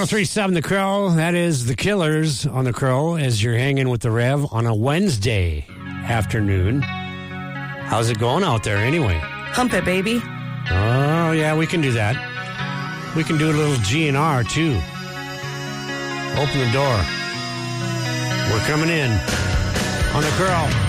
1037 The Crow. That is The Killers on The Crow as you're hanging with the Rev on a Wednesday afternoon. How's it going out there anyway? Hump it, baby. Oh, yeah, we can do that. We can do a little GNR too. Open the door. We're coming in on The Crow.